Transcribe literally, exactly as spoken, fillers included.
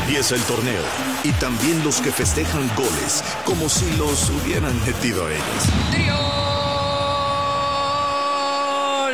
Empieza el torneo y también los que festejan goles como si los hubieran metido ellos.